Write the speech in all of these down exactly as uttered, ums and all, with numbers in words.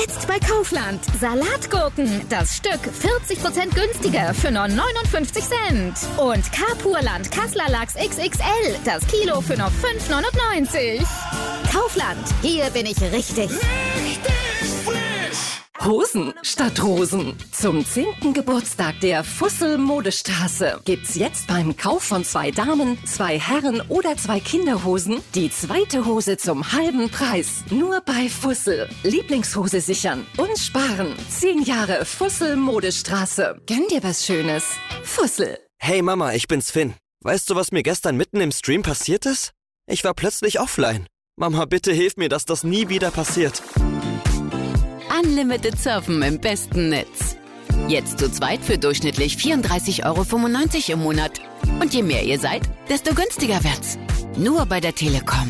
Jetzt bei Kaufland. Salatgurken. Das Stück vierzig Prozent günstiger für nur neunundfünfzig Cent. Und Kapurland Kasseler Lachs X X L. Das Kilo für nur fünf neunundneunzig. Kaufland. Hier bin ich richtig. Richtig frisch. Hosen statt Rosen. Zum zehnten Geburtstag der Fussel Modestraße gibt's jetzt beim Kauf von zwei Damen, zwei Herren oder zwei Kinderhosen die zweite Hose zum halben Preis. Nur bei Fussel. Lieblingshose sichern und sparen. Zehn Jahre Fussel Modestraße. Gönn dir was Schönes. Fussel. Hey Mama, ich bin's Finn. Weißt du, was mir gestern mitten im Stream passiert ist? Ich war plötzlich offline. Mama, bitte hilf mir, dass das nie wieder passiert. Unlimited Surfen im besten Netz. Jetzt zu zweit für durchschnittlich vierunddreißig Euro fünfundneunzig im Monat. Und je mehr ihr seid, desto günstiger wird's. Nur bei der Telekom.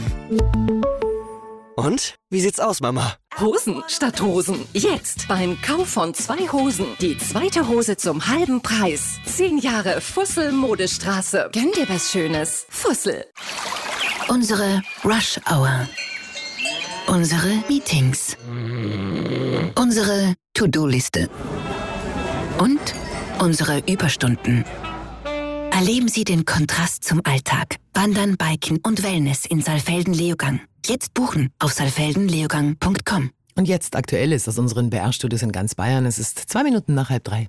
Und? Wie sieht's aus, Mama? Hosen statt Rosen. Jetzt beim Kauf von zwei Hosen die zweite Hose zum halben Preis. Zehn Jahre Fussel Modestraße. Gönn dir was Schönes. Fussel. Unsere Rush Hour. Unsere Meetings. Unsere To-Do-Liste. Und unsere Überstunden. Erleben Sie den Kontrast zum Alltag. Wandern, Biken und Wellness in Saalfelden-Leogang. Jetzt buchen auf saalfelden leogang punkt com. Und jetzt aktuell ist aus unseren B R-Studios in ganz Bayern. Es ist zwei Minuten nach halb drei.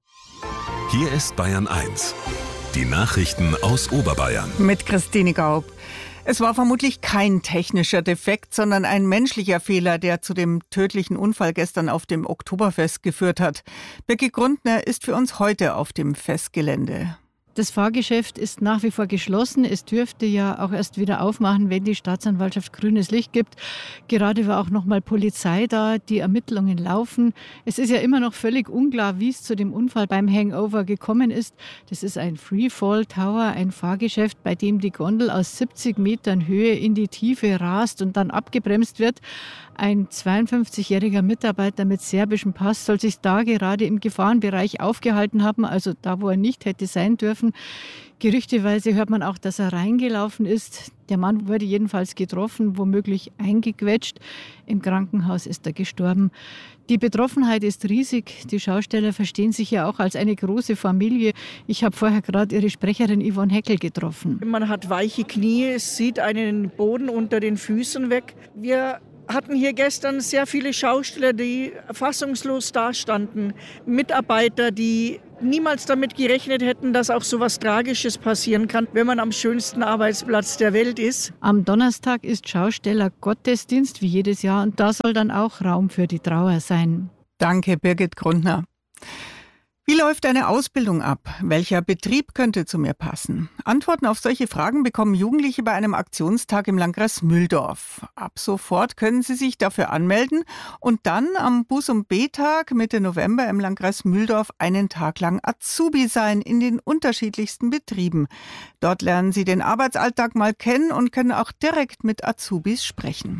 Hier ist Bayern eins. Die Nachrichten aus Oberbayern. Mit Christine Gaub. Es war vermutlich kein technischer Defekt, sondern ein menschlicher Fehler, der zu dem tödlichen Unfall gestern auf dem Oktoberfest geführt hat. Birgit Grundner ist für uns heute auf dem Festgelände. Das Fahrgeschäft ist nach wie vor geschlossen. Es dürfte ja auch erst wieder aufmachen, wenn die Staatsanwaltschaft grünes Licht gibt. Gerade war auch noch mal Polizei da, die Ermittlungen laufen. Es ist ja immer noch völlig unklar, wie es zu dem Unfall beim Hangover gekommen ist. Das ist ein Freefall Tower, ein Fahrgeschäft, bei dem die Gondel aus siebzig Metern Höhe in die Tiefe rast und dann abgebremst wird. Ein zweiundfünfzigjähriger Mitarbeiter mit serbischem Pass soll sich da gerade im Gefahrenbereich aufgehalten haben, also da, wo er nicht hätte sein dürfen. Gerüchteweise hört man auch, dass er reingelaufen ist. Der Mann wurde jedenfalls getroffen, womöglich eingequetscht. Im Krankenhaus ist er gestorben. Die Betroffenheit ist riesig. Die Schausteller verstehen sich ja auch als eine große Familie. Ich habe vorher gerade ihre Sprecherin Yvonne Heckel getroffen. Man hat weiche Knie, es sieht einen Boden unter den Füßen weg. Wir hatten hier gestern sehr viele Schausteller, die fassungslos dastanden. Mitarbeiter, die niemals damit gerechnet hätten, dass auch so was Tragisches passieren kann, wenn man am schönsten Arbeitsplatz der Welt ist. Am Donnerstag ist Schausteller Gottesdienst, wie jedes Jahr, und da soll dann auch Raum für die Trauer sein. Danke, Birgit Grundner. Wie läuft eine Ausbildung ab? Welcher Betrieb könnte zu mir passen? Antworten auf solche Fragen bekommen Jugendliche bei einem Aktionstag im Landkreis Mühldorf. Ab sofort können sie sich dafür anmelden und dann am Bus-und-B-Tag Mitte November im Landkreis Mühldorf einen Tag lang Azubi sein in den unterschiedlichsten Betrieben. Dort lernen sie den Arbeitsalltag mal kennen und können auch direkt mit Azubis sprechen.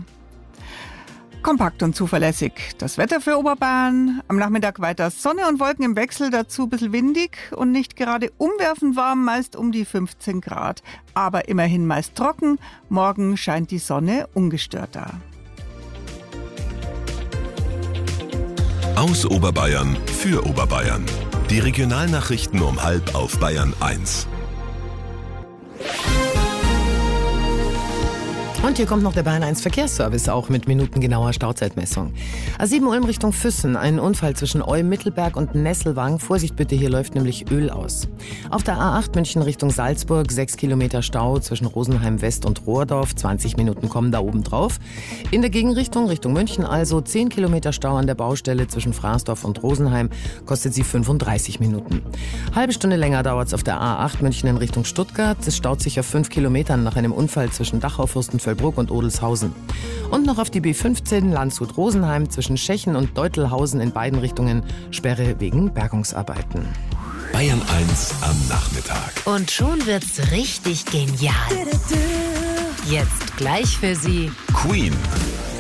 Kompakt und zuverlässig. Das Wetter für Oberbayern. Am Nachmittag weiter Sonne und Wolken im Wechsel, dazu ein bisschen windig und nicht gerade umwerfend warm, meist um die fünfzehn Grad. Aber immerhin meist trocken. Morgen scheint die Sonne ungestörter. Aus Oberbayern für Oberbayern. Die Regionalnachrichten um halb auf Bayern eins. Und hier kommt noch der Bayern eins Verkehrsservice, auch mit minutengenauer Stauzeitmessung. A sieben Ulm Richtung Füssen, ein Unfall zwischen Olm, Mittelberg und Nesselwang. Vorsicht bitte, hier läuft nämlich Öl aus. Auf der A acht München Richtung Salzburg, sechs Kilometer Stau zwischen Rosenheim West und Rohrdorf. zwanzig Minuten kommen da oben drauf. In der Gegenrichtung, Richtung München also, zehn Kilometer Stau an der Baustelle zwischen Fraßdorf und Rosenheim. Kostet sie fünfunddreißig Minuten. Halbe Stunde länger dauert es auf der A acht München in Richtung Stuttgart. Es staut sich auf fünf Kilometern nach einem Unfall zwischen Dachau, Fürstenfeldbruck und Odelshausen. Und noch auf die B fünfzehn Landshut-Rosenheim zwischen Schechen und Deutelhausen in beiden Richtungen Sperre wegen Bergungsarbeiten. Bayern eins am Nachmittag. Und schon wird's richtig genial. Jetzt gleich für Sie Queen.